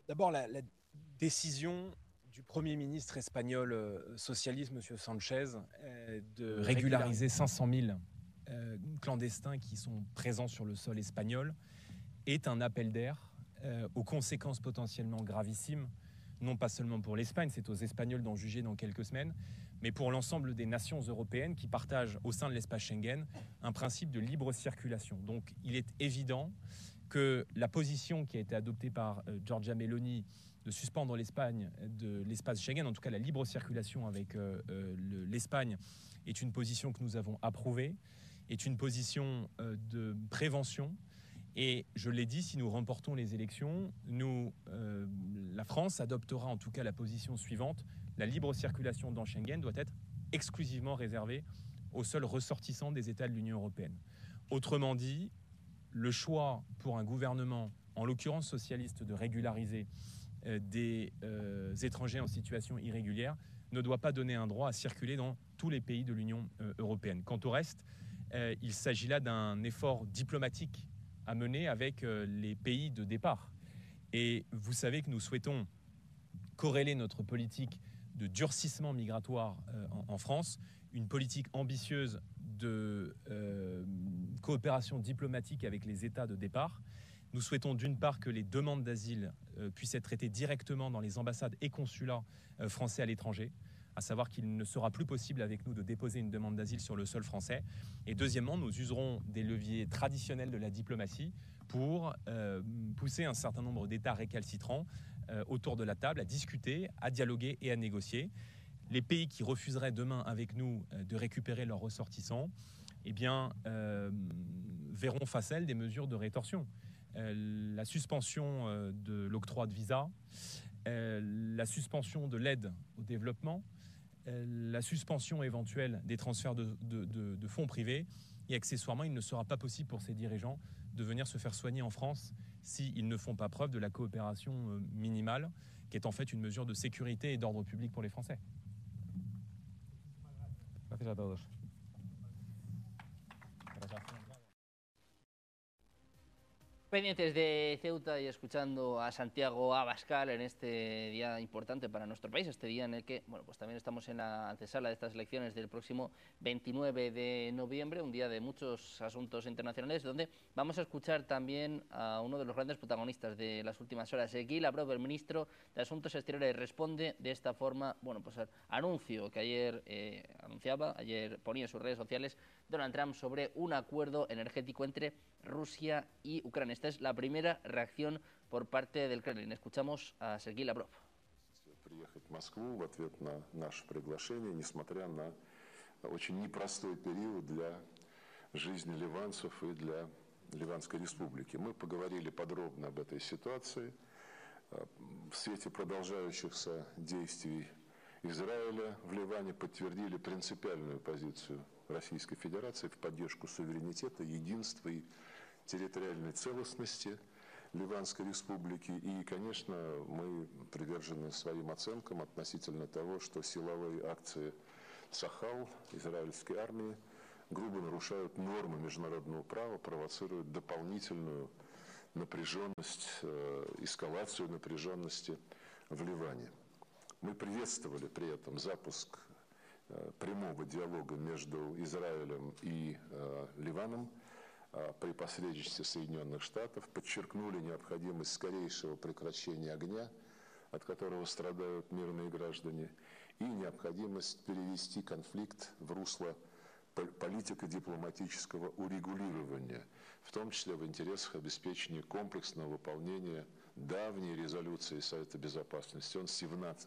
D'abord, la décision du Premier ministre espagnol socialiste, M. Sanchez, de régulariser 500 000 clandestins qui sont présents sur le sol espagnol est un appel d'air aux conséquences potentiellement gravissimes, non pas seulement pour l'Espagne, c'est aux Espagnols d'en juger dans quelques semaines, mais pour l'ensemble des nations européennes qui partagent au sein de l'espace Schengen un principe de libre circulation. Donc il est évident que la position qui a été adoptée par Giorgia Meloni de suspendre l'Espagne de l'espace Schengen, en tout cas la libre circulation avec l'Espagne, est une position que nous avons approuvée, est une position de prévention. Et je l'ai dit, si nous remportons les élections, la France adoptera en tout cas la position suivante: la libre circulation dans Schengen doit être exclusivement réservée aux seuls ressortissants des États de l'Union européenne. Autrement dit, le choix pour un gouvernement, en l'occurrence socialiste, de régulariser des étrangers en situation irrégulière ne doit pas donner un droit à circuler dans tous les pays de l'Union européenne. Quant au reste, il s'agit là d'un effort diplomatique à mener avec les pays de départ. Et vous savez que nous souhaitons corréler notre politique de durcissement migratoire en France, une politique ambitieuse de coopération diplomatique avec les États de départ. Nous souhaitons d'une part que les demandes d'asile puissent être traitées directement dans les ambassades et consulats français à l'étranger, à savoir qu'il ne sera plus possible avec nous de déposer une demande d'asile sur le sol français. Et deuxièmement, nous userons des leviers traditionnels de la diplomatie pour pousser un certain nombre d'États récalcitrants autour de la table à discuter, à dialoguer et à négocier. Les pays qui refuseraient demain avec nous de récupérer leurs ressortissants, eh bien, verront face à elles des mesures de rétorsion. La suspension de l'octroi de visa, la suspension de l'aide au développement, la suspension éventuelle des transferts de fonds privés, et accessoirement, il ne sera pas possible pour ces dirigeants de venir se faire soigner en France s'ils ne font pas preuve de la coopération minimale, qui est en fait une mesure de sécurité et d'ordre public pour les Français. Gracias a todos. Pendientes de Ceuta y escuchando a Santiago Abascal en este día importante para nuestro país, este día en el que, bueno, pues también estamos en la antesala de estas elecciones del próximo 29 de noviembre, un día de muchos asuntos internacionales, donde vamos a escuchar también a uno de los grandes protagonistas de las últimas horas. Sergei Lavrov, el ministro de Asuntos Exteriores, responde de esta forma, bueno, pues al anuncio que ayer ayer ponía en sus redes sociales Donald Trump sobre un acuerdo energético entre Rusia y Ucrania. Esta es la primera reacción por parte del Kremlin. Escuchamos a Sergei Lavrov. Приехать в Москву в ответ на наше приглашение, несмотря на очень непростой период для жизни ливанцев и для Ливанской республики. Мы поговорили подробно об этой ситуации. В свете продолжающихся действий Израиля в Ливане подтвердили принципиальную позицию Российской Федерации в поддержку суверенитета, единства и территориальной целостности Ливанской республики. И, конечно, мы привержены своим оценкам относительно того, что силовые акции Цахал, израильской армии, грубо нарушают нормы международного права, провоцируют дополнительную напряженность, эскалацию напряженности в Ливане. Мы приветствовали при этом запуск прямого диалога между Израилем и Ливаном при посредничестве Соединенных Штатов, подчеркнули необходимость скорейшего прекращения огня, от которого страдают мирные граждане, и необходимость перевести конфликт в русло политико-дипломатического урегулирования, в том числе в интересах обеспечения комплексного выполнения давней резолюции Совета Безопасности, он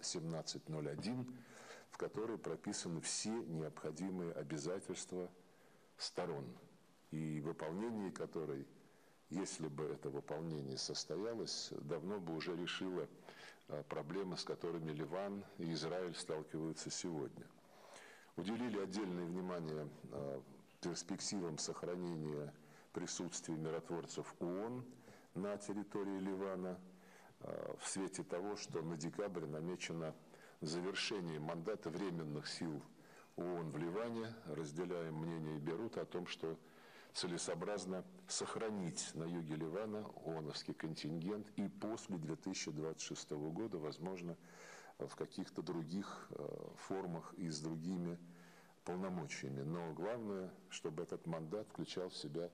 1701, в которой прописаны все необходимые обязательства сторон, и выполнение которой, если бы это выполнение состоялось, давно бы уже решило проблемы, с которыми Ливан и Израиль сталкиваются сегодня. Уделили отдельное внимание перспективам сохранения присутствия миротворцев ООН на территории Ливана в свете того, что на декабрь намечено завершение мандата временных сил ООН в Ливане. Разделяем мнение Бейрута о том, что целесообразно сохранить на юге Ливана ООНовский контингент и после 2026 года, возможно, в каких-то других формах и с другими полномочиями. Но главное, чтобы этот мандат включал в себя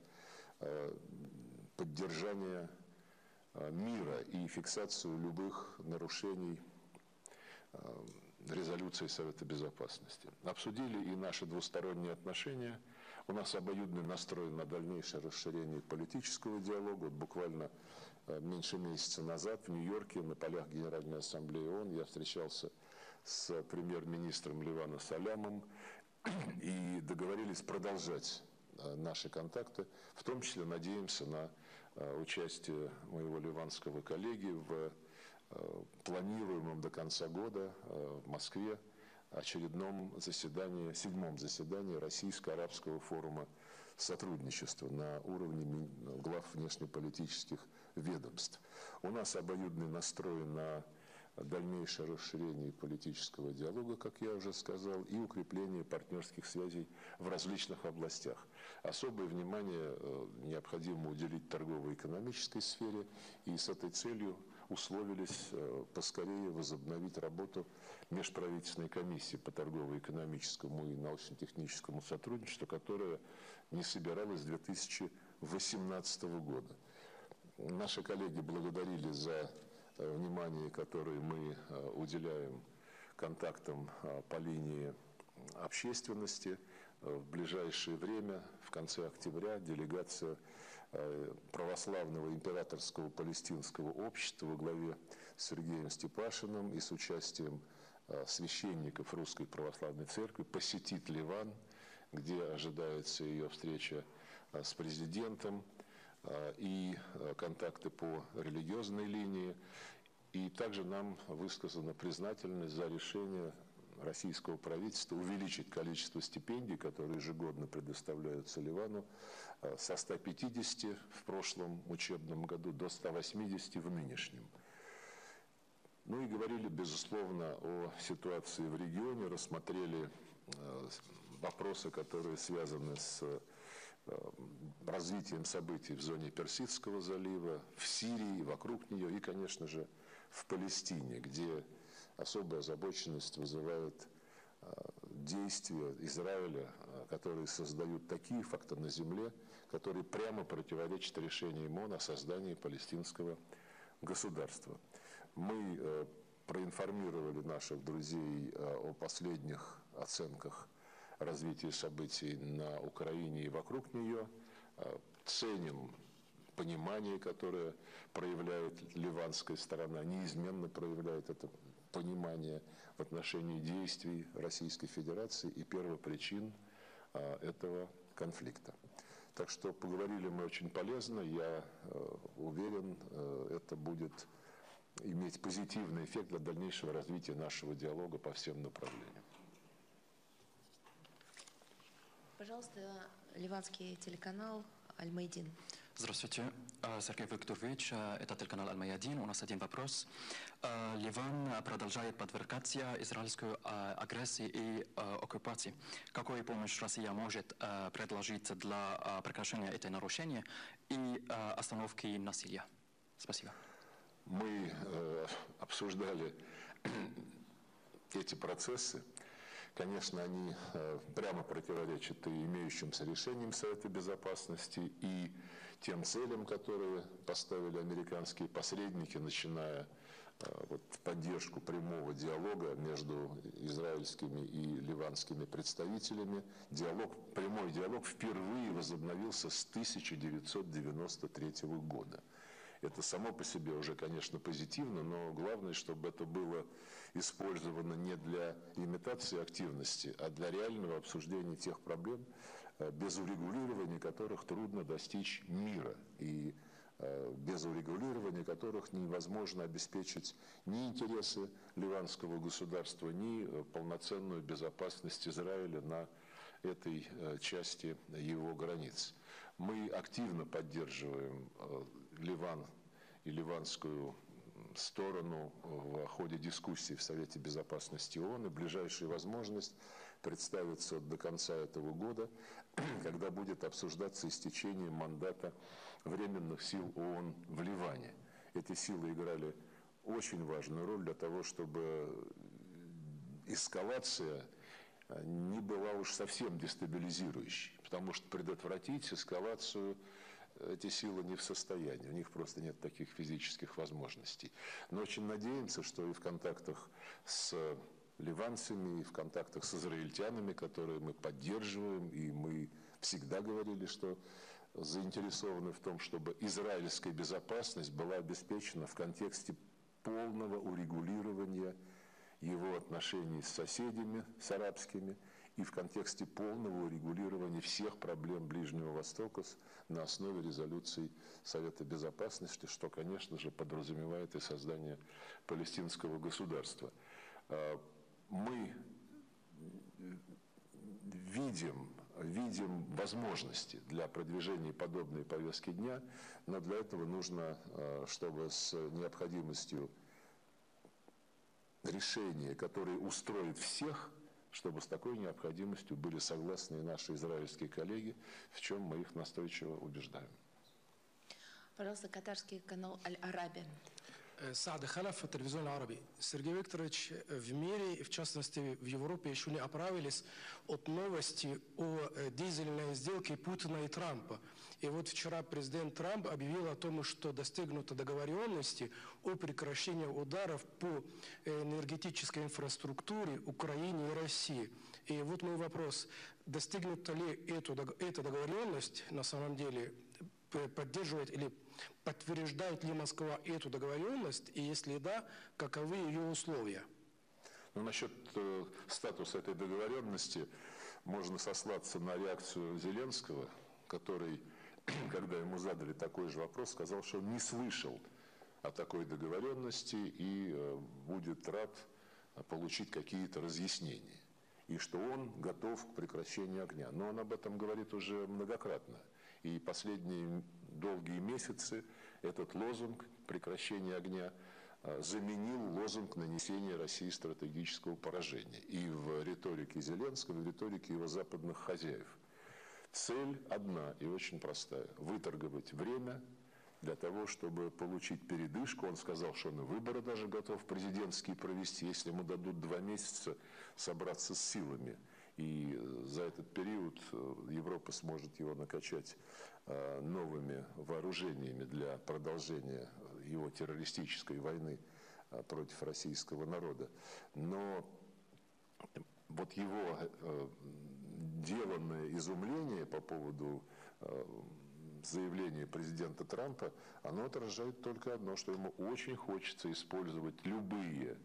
поддержание мира и фиксацию любых нарушений резолюции Совета Безопасности. Обсудили и наши двусторонние отношения. У нас обоюдный настрой на дальнейшее расширение политического диалога. Вот буквально меньше месяца назад в Нью-Йорке на полях Генеральной Ассамблеи ООН я встречался с премьер-министром Ливана Салямом и договорились продолжать наши контакты. В том числе надеемся на участие моего ливанского коллеги в планируемом до конца года в Москве очередном заседании, 7-м заседании Российско-Арабского форума сотрудничества на уровне глав внешнеполитических ведомств. У нас обоюдный настрой на дальнейшее расширение политического диалога, как я уже сказал, и укрепление партнерских связей в различных областях. Особое внимание необходимо уделить торгово-экономической сфере, и с этой целью условились поскорее возобновить работу межправительственной комиссии по торгово-экономическому и научно-техническому сотрудничеству, которая не собиралась с 2018 года. Наши коллеги благодарили за внимание, которое мы уделяем контактам по линии общественности. В ближайшее время, в конце октября, делегация православного императорского палестинского общества во главе с Сергеем Степашиным и с участием священников Русской Православной Церкви посетит Ливан, где ожидается ее встреча с президентом и контакты по религиозной линии. И также нам высказана признательность за решение российского правительства увеличить количество стипендий, которые ежегодно предоставляются Ливану, со 150 в прошлом учебном году до 180 в нынешнем. Ну и говорили, безусловно, о ситуации в регионе, рассмотрели вопросы, которые связаны с развитием событий в зоне Персидского залива, в Сирии, вокруг нее и, конечно же, в Палестине, где особая озабоченность вызывает действия Израиля, которые создают такие факты на земле, которые прямо противоречат решениям ООН о создании палестинского государства. Мы проинформировали наших друзей о последних оценках развития событий на Украине и вокруг нее, ценим понимание, которое проявляет ливанская сторона, неизменно проявляет это понимание в отношении действий Российской Федерации и первопричин этого конфликта. Так что поговорили мы очень полезно, я уверен, это будет иметь позитивный эффект для дальнейшего развития нашего диалога по всем направлениям. Пожалуйста, ливанский телеканал «Аль-Майдин». Здравствуйте, Сергей Викторович, это телеканал «Аль-Майдин». У нас один вопрос. Ливан продолжает подвергаться израильской агрессии и оккупации. Какую помощь Россия может предложить для прекращения этой нарушения и остановки насилия? Спасибо. Мы обсуждали эти процессы. Конечно, они прямо противоречат и имеющимся решениям Совета Безопасности, и тем целям, которые поставили американские посредники, начиная поддержку прямого диалога между израильскими и ливанскими представителями. Прямой диалог впервые возобновился с 1993 года. Это само по себе уже, конечно, позитивно, но главное, чтобы это было использовано не для имитации активности, а для реального обсуждения тех проблем, без урегулирования которых трудно достичь мира, и без урегулирования которых невозможно обеспечить ни интересы ливанского государства, ни полноценную безопасность Израиля на этой части его границ. Мы активно поддерживаем Ливан и ливанскую сторону в ходе дискуссий в Совете Безопасности ООН, и ближайшая возможность представится до конца этого года, когда будет обсуждаться истечение мандата временных сил ООН в Ливане. Эти силы играли очень важную роль для того, чтобы эскалация не была уж совсем дестабилизирующей, потому что предотвратить эскалацию эти силы не в состоянии, у них просто нет таких физических возможностей. Но очень надеемся, что и в контактах с ливанцами, и в контактах с израильтянами, которые мы поддерживаем, и мы всегда говорили, что заинтересованы в том, чтобы израильская безопасность была обеспечена в контексте полного урегулирования его отношений с соседями, с арабскими, и в контексте полного урегулирования всех проблем Ближнего Востока на основе резолюций Совета Безопасности, что, конечно же, подразумевает и создание палестинского государства. Мы видим возможности для продвижения подобной повестки дня, но для этого нужно, чтобы с необходимостью решения, которое устроит всех, чтобы с такой необходимостью были согласны и наши израильские коллеги, в чем мы их настойчиво убеждаем. Пожалуйста, катарский канал Аль-Арабия. Саад Халаф, телевизион Араби. Сергей Викторович, в мире, и в частности в Европе, еще не оправились от новости о дизельной сделке Путина и Трампа. И вот вчера президент Трамп объявил о том, что достигнута договоренности о прекращении ударов по энергетической инфраструктуре Украине и России. И вот мой вопрос, достигнута ли эта договоренность на самом деле, поддерживает или подтверждает ли Москва эту договоренность, и если да, каковы ее условия? Ну, насчет статуса этой договоренности можно сослаться на реакцию Зеленского, который, когда ему задали такой же вопрос, сказал, что он не слышал о такой договоренности и будет рад получить какие-то разъяснения. И что он готов к прекращению огня. Но он об этом говорит уже многократно. И последние долгие месяцы этот лозунг прекращения огня заменил лозунг нанесения России стратегического поражения. И в риторике Зеленского, и в риторике его западных хозяев. Цель одна и очень простая. Выторговать время для того, чтобы получить передышку. Он сказал, что он и выборы даже готов президентские провести, если ему дадут 2 месяца собраться с силами. И за этот период Европа сможет его накачать новыми вооружениями для продолжения его террористической войны против российского народа. Но вот его деланное изумление по поводу заявления президента Трампа, оно отражает только одно, что ему очень хочется использовать любые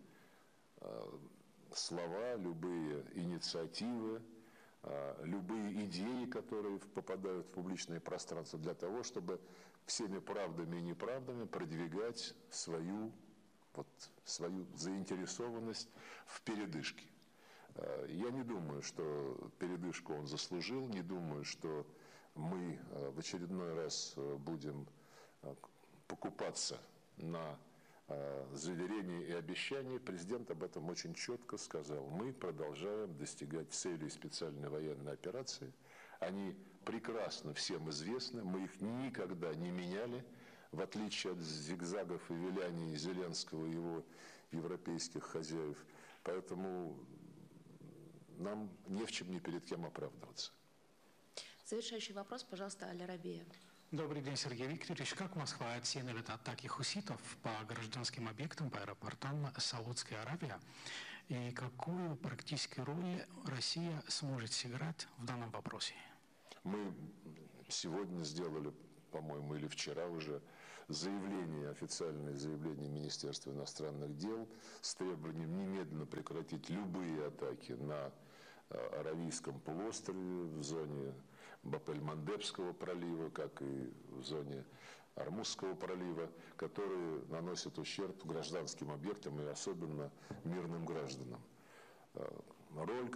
слова, любые инициативы, любые идеи, которые попадают в публичное пространство, для того, чтобы всеми правдами и неправдами продвигать свою заинтересованность в передышке. Я не думаю, что передышку он заслужил, не думаю, что мы в очередной раз будем покупаться на заверения и обещания. Президент об этом очень четко сказал. Мы продолжаем достигать целей специальной военной операции. Они прекрасно всем известны. Мы их никогда не меняли, в отличие от зигзагов и виляний Зеленского и его европейских хозяев. Поэтому нам не в чем ни перед кем оправдываться. Завершающий вопрос, пожалуйста, Аль-Арабия. Добрый день, Сергей Викторович. Как Москва оценивает атаки хуситов по гражданским объектам, по аэропортам Саудовской Аравии? И какую практическую роль Россия сможет сыграть в данном вопросе? Мы сегодня сделали, по-моему, или вчера уже, официальное заявление Министерства иностранных дел с требованием немедленно прекратить любые атаки на Аравийском полуострове, в зоне Баб-эль-Мандебского пролива, как и в зоне Ормузского пролива, которые наносят ущерб гражданским объектам и особенно мирным гражданам. Роль,